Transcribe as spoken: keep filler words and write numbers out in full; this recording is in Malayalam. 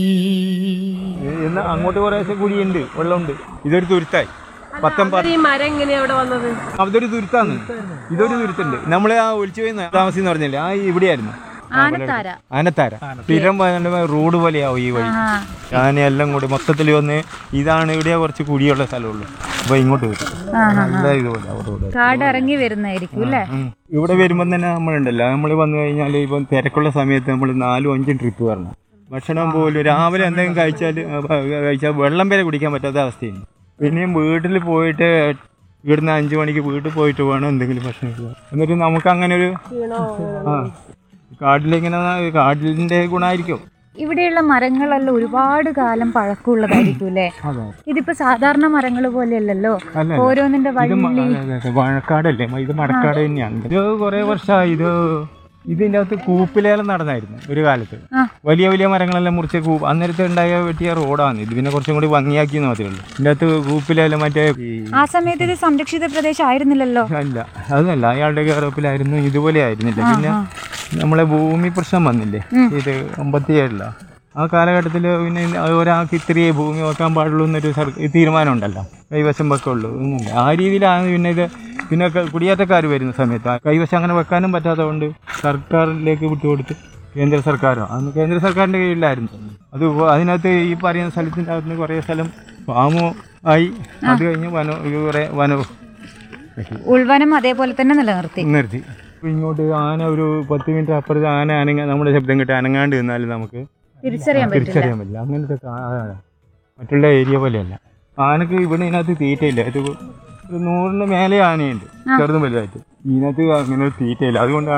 ഇന്ന് അങ്ങോട്ട് കുറേശ്ശെ കുഴിയുണ്ട്, വെള്ളമുണ്ട്. ഇതൊരു തുരുത്തായി അതൊരു തുരുത്താന്ന്. ഇതൊരു തുരുത്തുണ്ട്. നമ്മള് ആ ഒലിച്ചു പോയി താമസിന്ന് പറഞ്ഞില്ലേ, ആ ഇവിടെയായിരുന്നു ആനത്താര. സ്ഥിരം റോഡ് പോലെയാവും ഈ വഴി. ഞാൻ എല്ലാം കൂടി മൊത്തത്തിൽ വന്ന് ഇതാണ് ഇവിടെ കുറച്ച് കുഴിയുള്ള സ്ഥലമുള്ളൂ. അപ്പൊ ഇങ്ങോട്ട് വരും നല്ല ഇതുപോലെ ഇറങ്ങി വരുന്നതായിരിക്കും അല്ലേ. ഇവിടെ വരുമ്പോൾ തന്നെ നമ്മളുണ്ടല്ലോ, നമ്മൾ വന്നു കഴിഞ്ഞാൽ ഇപ്പം തിരക്കുള്ള സമയത്ത് നമ്മൾ നാലും അഞ്ചും ട്രിപ്പ് വരണം. ഭക്ഷണം പോലും രാവിലെ എന്തെങ്കിലും കഴിച്ചാൽ കഴിച്ചാൽ വെള്ളം വരെ കുടിക്കാൻ പറ്റാത്ത അവസ്ഥയാണ്. പിന്നെയും വീട്ടിൽ പോയിട്ട് ഇവിടുന്ന് അഞ്ചു മണിക്ക് വീട്ടിൽ പോയിട്ട് വേണം എന്തെങ്കിലും ഭക്ഷണം കഴിക്കാൻ. എന്നിട്ട് നമുക്ക് അങ്ങനെ ഒരു ആ കാട്ടിലിങ്ങനെ കാട്ടിലിന്റെ ഗുണമായിരിക്കും. ഇവിടെയുള്ള മരങ്ങളെല്ലാം ഒരുപാട് കാലം പഴക്കമുള്ളതായിരിക്കും അല്ലേ. ഇതിപ്പോ സാധാരണ മരങ്ങൾ പോലെയല്ലല്ലോ, ഓരോന്നിന്റെ മഴക്കാടല്ലേ, ഇത് മഴക്കാട് തന്നെയാണ്. ഇത് കുറെ വർഷമായി. ഇത് ഇതിൻ്റെ അകത്ത് കൂപ്പിലേലം നടന്നായിരുന്നു ഒരു കാലത്ത്. വലിയ വലിയ മരങ്ങളെല്ലാം മുറിച്ച് കൂപ്പ് അന്നേരത്തെ ഉണ്ടായ വെട്ടിയ റോഡാണ് ഇത്. പിന്നെ കുറച്ചും കൂടി ഭംഗിയാക്കിയെന്ന് മാത്രമേ ഉള്ളൂ. ഇതിൻ്റെ അകത്ത് കൂപ്പിലേലം മറ്റേ ആ സമയത്ത് ഇത് സംരക്ഷിത പ്രദേശം ആയിരുന്നില്ലല്ലോ. അല്ല, അതൊന്നല്ല, അയാളുടെ കേറപ്പിലായിരുന്നു. ഇതുപോലെ ആയിരുന്നില്ല. പിന്നെ നമ്മളെ ഭൂമി പ്രശ്നം വന്നില്ലേ, ഇത് അമ്പത്തി ഏഴില ആ കാലഘട്ടത്തിൽ പിന്നെ ഒരാൾക്ക് ഇത്രയേ ഭൂമി വെക്കാൻ പാടുള്ളൂ എന്നൊരു തീരുമാനം ഉണ്ടല്ലോ, കൈവശം വെക്കുള്ളൂ എന്നില്ല. ആ രീതിയിലാണ് പിന്നെ ഇത് പിന്നെ കുടിയേറ്റക്കാർ വരുന്ന സമയത്ത് കൈവശം അങ്ങനെ വെക്കാനും പറ്റാത്തതുകൊണ്ട് സർക്കാരിലേക്ക് വിട്ടുകൊടുത്ത് കേന്ദ്ര സർക്കാരോ അന്ന് കേന്ദ്ര സർക്കാരിൻ്റെ കീഴിലായിരുന്നു അത്. അതിനകത്ത് ഈ പറയുന്ന സ്ഥലത്തിൻ്റെ അകത്ത് കുറേ സ്ഥലം ഫാമോ ആയി. അത് കഴിഞ്ഞ് വനോ കുറേ വനവും ഉൾവനം അതേപോലെ തന്നെ നിലനിർത്തി നിർത്തി. ഇങ്ങോട്ട് ആന ഒരു പത്ത് മിനിറ്റ് അപ്പുറത്ത് ആന അനങ്ങ നമ്മുടെ ശബ്ദം കേട്ട് അനങ്ങാണ്ട് നിന്നാലും നമുക്ക് തിരിച്ചറിയാൻ തിരിച്ചറിയാൻ പറ്റില്ല. അങ്ങനത്തെ മറ്റുള്ള ഏരിയ പോലെയല്ല. ആനക്ക് ഇവിടെ ഇതിനകത്ത് തീറ്റയില്ല. ഇത് ഒരു നൂറിന് മേലെ ആനയുണ്ട്, ചെറുതും വലുതായിട്ട്. ഇതിനകത്ത് അങ്ങനെ ഒരു തീറ്റയില്ല. അതുകൊണ്ടാണ്